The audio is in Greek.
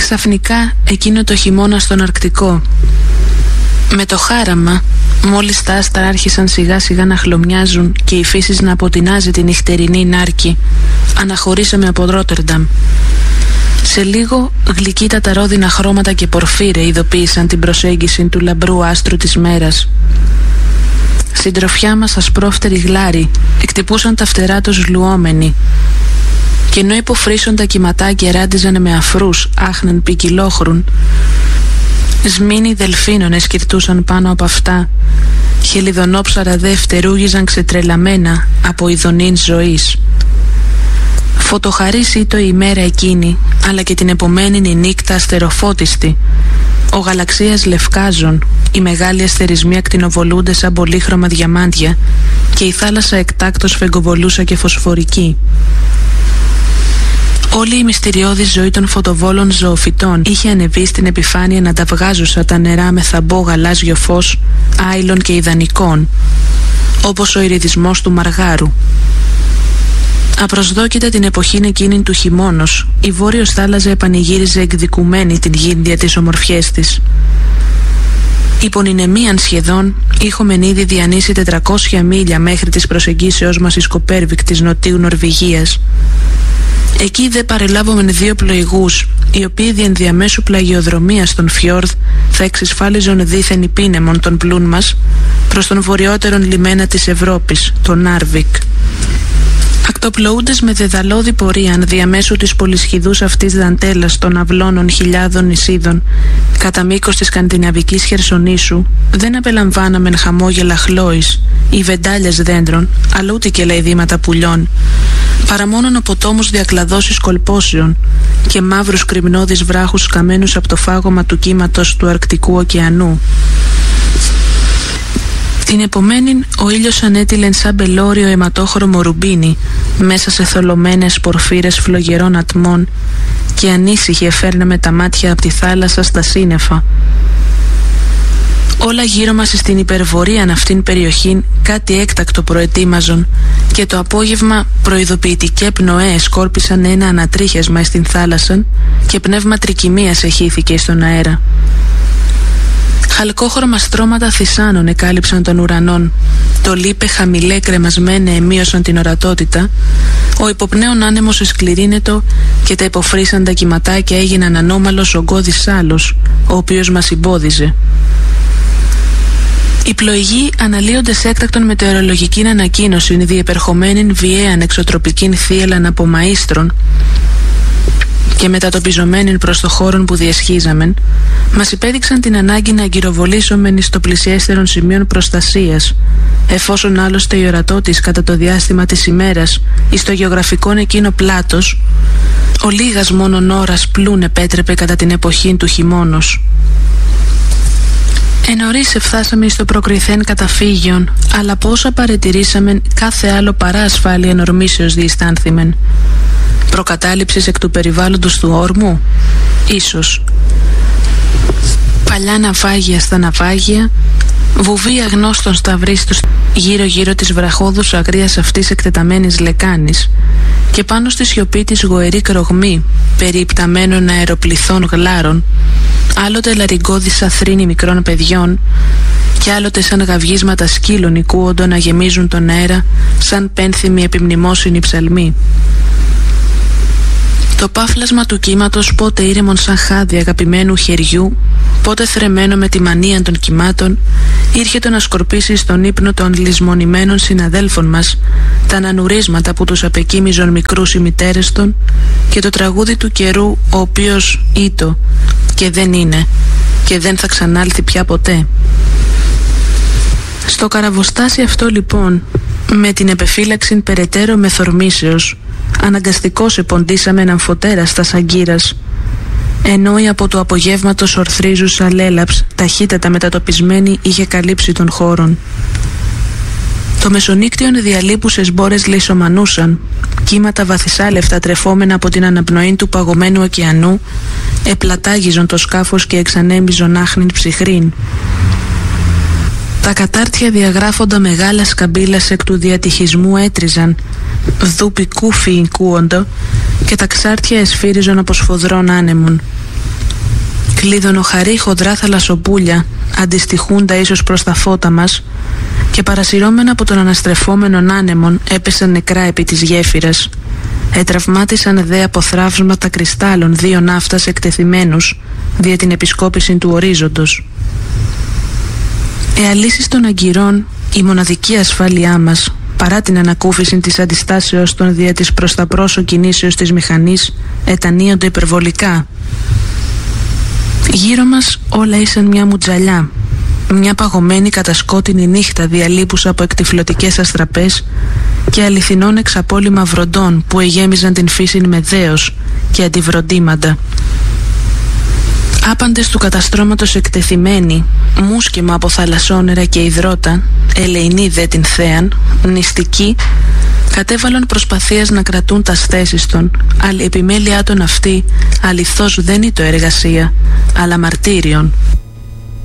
Ξαφνικά εκείνο το χειμώνα στον Αρκτικό, με το χάραμα, μόλις τα άστρα άρχισαν σιγά σιγά να χλωμιάζουν και η φύση να αποτινάζει τη νυχτερινή νάρκη, αναχωρήσαμε από Ρότερνταμ. Σε λίγο γλυκύτατα ρόδινα χρώματα και πορφύρε ειδοποίησαν την προσέγγιση του λαμπρού άστρου της μέρας. Συντροφιά μας ασπρόφτεροι γλάροι εκτυπούσαν τα φτερά τους λουόμενοι, και ενώ υποφρύσσον τα κυματάκια ράντιζαν με αφρούς άχνεν ποικιλόχρουν, σμήνοι δελφίνων εσκυρτούσαν πάνω από αυτά, χελιδονόψαρα δε φτερούγιζαν ξετρελαμένα από ειδονήν ζωής. Φωτοχαρής ήτο η ημέρα εκείνη, αλλά και την επομένη η νύκτα αστεροφώτιστη. Ο γαλαξίας λευκάζων, οι μεγάλοι αστερισμοί ακτινοβολούνται σαν πολύχρωμα διαμάντια και η θάλασσα εκτάκτως φεγγοβολούσα και φωσφορική. Όλη η μυστηριώδη ζωή των φωτοβόλων ζωοφυτών είχε ανεβεί στην επιφάνεια να τα βγάζουσα τα νερά με θαμπό γαλάζιο φως άειλων και ιδανικών, όπως ο ηριδισμός του μαργάρου. Απροσδόκητα την εποχήν εκείνη του χειμώνος, η βόρειος θάλασσα επανηγύριζε εκδικουμένη την γύντια της ομορφιές της. Υπονηνεμίαν σχεδόν, είχομεν ήδη διανύσει 400 μίλια μέχρι της προσεγγίσεώς μας η Σκοπέρβικ της νοτίου Νορβηγίας. Εκεί δε παρελάβομεν 2 πλοηγούς, οι οποίοι δι' ενδιαμέσου πλαγιοδρομίας στον φιόρδ θα εξισφάλιζον δίθεν υπήνεμον των πλούν μας προς τον βορειότερον λιμένα της Ευρώπης, τον Νάρβικ. Ακτοπλοούντες με δεδαλώδη πορείαν διαμέσου της πολυσχηδούς αυτής δαντέλας των αυλώνων χιλιάδων νησίδων κατά μήκος της σκανδιναβικής χερσονήσου, δεν απελαμβάναμεν χαμόγελα χλώης ή βεντάλιες δέντρων, αλλά ούτε και λαϊδήματα πουλιών, παρά μόνον από τόμους διακλαδώσεις κολπόσεων και μαύρους κρυμνώδεις βράχους σκαμμένους από το φάγωμα του κύματος του Αρκτικού ωκεανού. Την επομένην ο ήλιος ανέτειλεν σαν μπελόριο αιματόχρωμο ρουμπίνι μέσα σε θολωμένες πορφύρες φλογερών ατμών και ανήσυχη εφέρναμε τα μάτια από τη θάλασσα στα σύννεφα. Όλα γύρω μας στην υπερβορίαν αυτήν περιοχήν κάτι έκτακτο προετοίμαζον και το απόγευμα προειδοποιητικέ πνοές σκόρπισαν ένα ανατρίχιασμα στην θάλασσα και πνεύμα τρικυμίας εχύθηκε στον αέρα. Χαλκόχρωμα στρώματα θυσάνων εκάλυψαν τον ουρανόν. Το λίπε χαμηλέ κρεμασμένε εμείωσαν την ορατότητα. Ο υποπνέων άνεμος εσκληρύνετο και τα υποφρύσαντα κυματάκια έγιναν ανώμαλος ογκώδης άλλος, ο οποίος μας εμπόδιζε. Οι πλοηγοί αναλύοντες έκτακτον μετεωρολογικήν ανακοίνωσιν διεπερχομένην βιαίαν εξωτροπικήν θύελαν από μαΐστρων και μετατοπιζομένην προς το χώρον που διεσχίζαμεν, μας υπέδειξαν την ανάγκη να αγκυροβολήσομεν εις το πλησιέστερον σημείων προστασίας, εφόσον άλλωστε η ορατότης κατά το διάστημα της ημέρας εις το γεωγραφικόν εκείνο πλάτος, ο λίγας μόνον ώρας πλούν επέτρεπε κατά την εποχή του χειμώνος. Ενωρίς εφθάσαμε εις το προκριθέν καταφύγιον, αλλά πόσα παρετηρήσαμεν κάθε άλλο παρά ασφάλεια νορμήσεως διαισθάνθημεν. Προκατάληψης εκ του περιβάλλοντος του όρμου, ίσως. Παλιά ναυάγια στα ναυάγια, βουβή αγνώστων σταυρίστους γύρω-γύρω της βραχώδους αγρίας αυτής εκτεταμένης λεκάνης και πάνω στη σιωπή της γοερή κρογμή περιπταμένων αεροπληθών γλάρων, άλλοτε λαριγκώδης αθρήνη μικρών παιδιών και άλλοτε σαν γαυγίσματα σκύλων οικούοντο να γεμίζουν τον αέρα σαν πένθυμοι επιμνημόσυνοι ψαλμοί. Το πάφλασμα του κύματος πότε ήρεμον σαν χάδι αγαπημένου χεριού, πότε θρεμμένο με τη μανία των κυμάτων, ήρχετο να σκορπίσει στον ύπνο των λησμονημένων συναδέλφων μας τα ανανουρίσματα που τους απεκοίμιζον μικρούς οι μητέρες των και το τραγούδι του καιρού, ο οποίος ήτο και δεν είναι και δεν θα ξανάλθει πια ποτέ. Στο καραβοστάσι αυτό λοιπόν, με την επεφύλαξη περαιτέρω μεθορμήσεως, αναγκαστικώς εποντήσαμε έναν φωτέρα στα σαγκύρας, ενώ η από του απογεύματος ορθρίζουσα λέλαψ ταχύτατα μετατοπισμένη είχε καλύψει τον χώρον. Το μεσονύκτιον διαλείπουσες μπόρες λυσομανούσαν, κύματα βαθυσάλευτα τρεφόμενα από την αναπνοή του παγωμένου ωκεανού επλατάγιζον το σκάφος και εξανέμιζον άχνην ψυχρήν. Τα κατάρτια διαγράφοντα μεγάλα σκαμπίλας εκ του διατυχισμού έτριζαν, δούπι κούφι εικούοντο και τα ξάρτια εσφύριζον από σφοδρών άνεμων. Κλειδονοχαρή χοντρά θαλασσοπούλια, αντιστοιχούντα ίσως προς τα φώτα μας, και παρασυρώμενα από τον αναστρεφόμενον άνεμον έπεσαν νεκρά επί της γέφυρας. Ετραυμάτισαν δε από θραύσματα κρυστάλλων δύο ναύτας εκτεθειμένους δια την επισκόπηση του ορίζοντος. Αλύσεις των αγκυρών, η μοναδική ασφάλειά μας, παρά την ανακούφιση της αντιστάσεως των δια της προς τα πρόσω κινήσεως της μηχανής, ετανίονται υπερβολικά. Γύρω μας όλα ήσαν μια μουτζαλιά, μια παγωμένη κατασκότεινη νύχτα διαλείπουσα από εκτυφλωτικές αστραπές και αληθινών εξαπόλυμα βροντών που εγέμιζαν την φύση με δέος και αντιβροντήματα. Άπαντες του καταστρώματος εκτεθειμένοι, μουσκεμα από θαλασσόνερα και υδρότα, ελεηνοί δε την θέαν, νηστικοί, κατέβαλαν προσπαθίας να κρατούν τας θέσεις των, αλλά η επιμέλειά των αυτή αληθώς δεν είναι το εργασία, αλλά μαρτύριον.